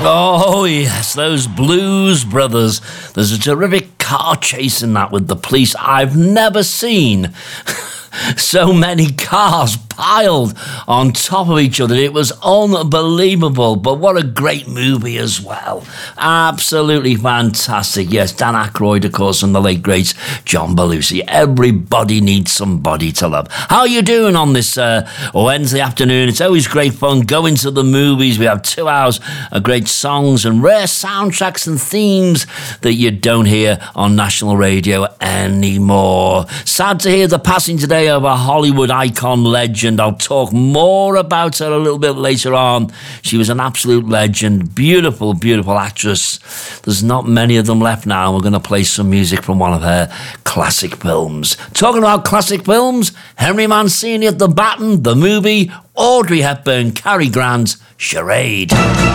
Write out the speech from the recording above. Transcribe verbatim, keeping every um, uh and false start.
Oh, yes, those Blues Brothers. There's a terrific car chase in that with the police. I've never seen so many cars piled on top of each other. It was unbelievable, but what a great movie as well. Absolutely fantastic. Yes, Dan Aykroyd, of course, and the late great John Belushi. Everybody needs somebody to love. How are you doing on this uh, Wednesday afternoon? It's always great fun going to the movies. We have two hours of great songs and rare soundtracks and themes that you don't hear on national radio anymore. Sad to hear the passing today of a Hollywood icon legend. I'll talk more about her a little bit later on. She was an absolute legend. Beautiful, beautiful actress. There's not many of them left now. We're going to play some music from one of her classic films. Talking about classic films, Henry Mancini at the baton, the movie, Audrey Hepburn, Cary Grant, Charade.